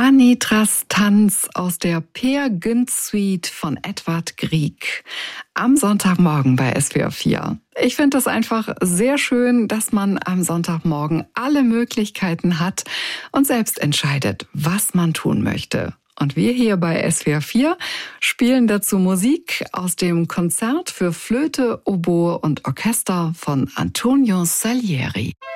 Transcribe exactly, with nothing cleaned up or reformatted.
Anitras Tanz aus der Peer Gynt Suite von Edvard Grieg. Am Sonntagmorgen bei S W R vier. Ich finde das einfach sehr schön, dass man am Sonntagmorgen alle Möglichkeiten hat und selbst entscheidet, was man tun möchte. Und wir hier bei S W R vier spielen dazu Musik aus dem Konzert für Flöte, Oboe und Orchester von Antonio Salieri.